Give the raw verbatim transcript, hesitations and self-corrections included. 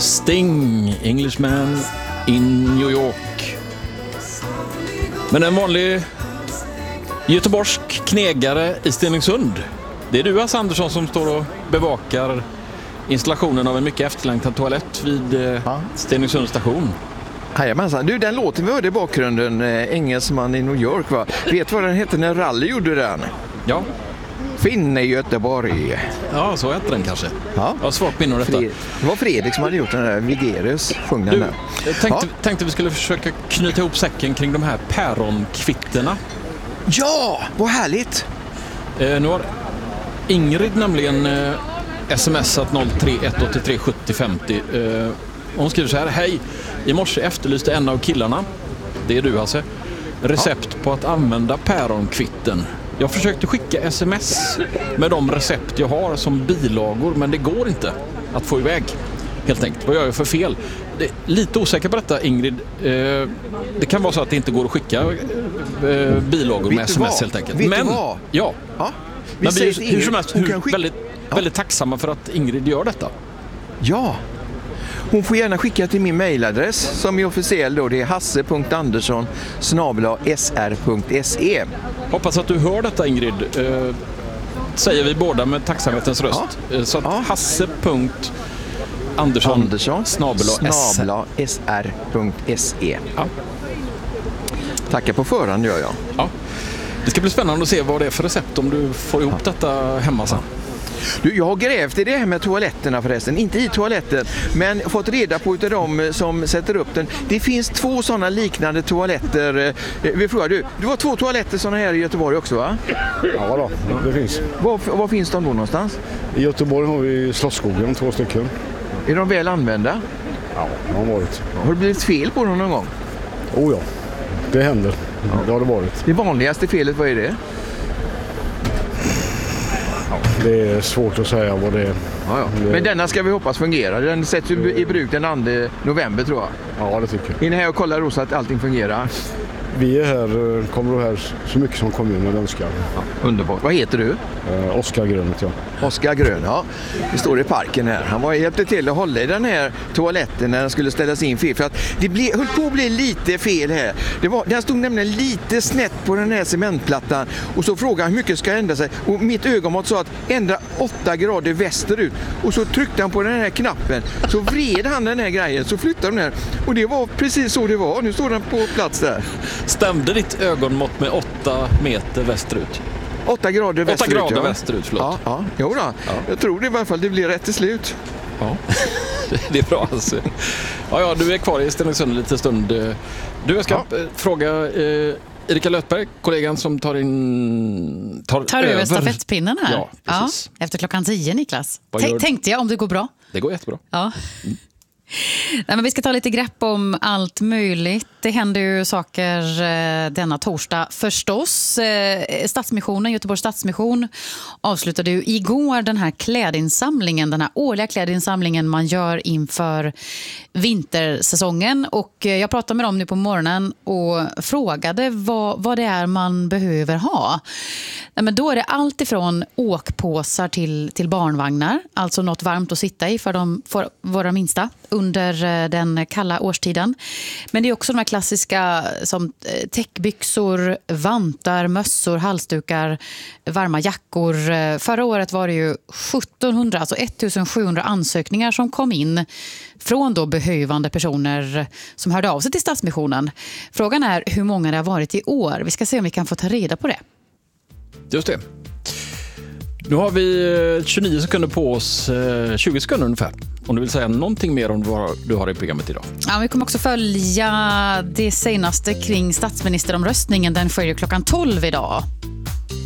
Sting, Englishman in New York. Men en vanlig göteborgsk knegare i Stenungsund. Det är du, Hasse Andersson, som står och bevakar installationen av en mycket efterlängtad toalett vid ja. Stenungsunds station. Jajamensan. Du, den låten vi hörde i bakgrunden, eh, Engelsman i New York, va? Vet vad den hette när Rally gjorde den? Ja. Finn i Göteborg. Ja, så heter den kanske. Ja. Jag har svårt minne av detta. Fred... Det var Fredrik som hade gjort den där. Vigerius sjöng den du, där. Jag tänkte, ja. tänkte vi skulle försöka knyta ihop säcken kring de här päronkvitterna. Ja, vad härligt! Eh, nu har Ingrid nämligen eh, smsat noll tre ett åtta tre sju noll fem noll. Eh, hon skriver så här: hej, i morse efterlyste en av killarna, det är du Hasse, recept ja. på att använda päronkvitten. Jag försökte skicka sms med de recept jag har som bilagor, men det går inte att få iväg. Helt enkelt. Vad gör jag för fel? Det är lite osäker på detta, Ingrid. Eh, det kan vara så att det inte går att skicka eh, bilagor med sms helt enkelt. Vet men, du vad? Ja. ja. Vi men vi är Ingrid, hur som helst hur, skicka... väldigt, ja. väldigt tacksamma för att Ingrid gör detta. Ja. Hon får gärna skicka till min mejladress som är officiell då. Det är hasse punkt andersson snabel-a s r punkt se. Hoppas att du hör detta, Ingrid. Eh, säger vi båda med tacksamhetens röst. Ja. Eh, så att ja. hasse punkt andersson Andersson snabel-a s r punkt se. Ja. Tackar på förhand gör jag. Ja. Det ska bli spännande att se vad det är för recept om du får ihop ja. detta hemma sen. Du, jag har grävt i det här med toaletterna förresten, inte i toaletten, men fått reda på utav dem som sätter upp den. Det finns två sådana liknande toaletter. Vi frågar du, du har två toaletter sådana här i Göteborg också, va? Ja då, det finns. Var, var finns de då någonstans? I Göteborg har vi Slottsskogen, två stycken. Är de väl använda? Ja, de har varit. Har det blivit fel på dem någon gång? Oh ja, det händer. Ja. Det har det varit. Det vanligaste felet, vad är det? Det är svårt att säga vad det är. Ja, ja. Det... Men denna ska vi hoppas fungera. Den sätts i bruk den andra november tror jag. Ja, det tycker jag. Innan här och kollar då så att allting fungerar. Vi är här, kommer här så mycket som kommunen önskar. Ja, underbart. Vad heter du? Eh, Oskar Grönet, ja. Oskar Grön, ja. Vi står i parken här. Han var hjälpte till att hålla i den här toaletten när den skulle ställas in fel. För att det ble, höll på att bli lite fel här. Det var, den stod nämligen lite snett på den här cementplattan. Och så frågade han hur mycket ska ändra sig. Och mitt ögonmått sa att ändra åtta grader västerut. Och så tryckte han på den här knappen. Så vred han den här grejen. Så flyttade den här. Och det var precis så det var. Nu står den på plats där. Stämde ditt ögonmått med åtta meter västerut? Åtta grader västerut. Åtta grader ja. västerut, förlåt. Ja, ja. Jo då. Ja. Jag tror det i alla fall det blir rätt till slut. Ja, det är bra alltså. Ja, ja, du är kvar i Stenungsund lite stund. Du, jag ska ja. fråga eh, Erika Lötberg, kollegan som tar in... Tar, tar över stafettpinnen här. Ja, precis. Ja, efter klockan tio, Niklas. T- tänkte jag om det går bra. Det går jättebra. Ja. Mm. Nej, men vi ska ta lite grepp om allt möjligt. Det händer ju saker eh, denna torsdag förstås. Eh, Stadsmissionen, Göteborgs Stadsmission avslutade ju igår den här klädinsamlingen, den här årliga klädinsamlingen man gör inför vintersäsongen. Och eh, jag pratade med dem nu på morgonen och frågade vad, vad det är man behöver ha. Nej, men då är det allt ifrån åkpåsar till, till barnvagnar, alltså något varmt att sitta i för, de, för våra minsta under den kalla årstiden. Men det är också de här klassiska som täckbyxor, vantar, mössor, halsdukar, varma jackor. Förra året var det ju sjuttonhundra, alltså sjuttonhundra ansökningar som kom in från då behövande personer som hörde av sig till Stadsmissionen. Frågan är hur många det har varit i år. Vi ska se om vi kan få ta reda på det. Just det. Nu har vi tjugonio sekunder på oss, tjugo sekunder ungefär. Om du vill säga någonting mer om vad du har i programmet idag. Ja, vi kommer också följa det senaste kring statsministeromröstningen. Den sker ju klockan tolv idag.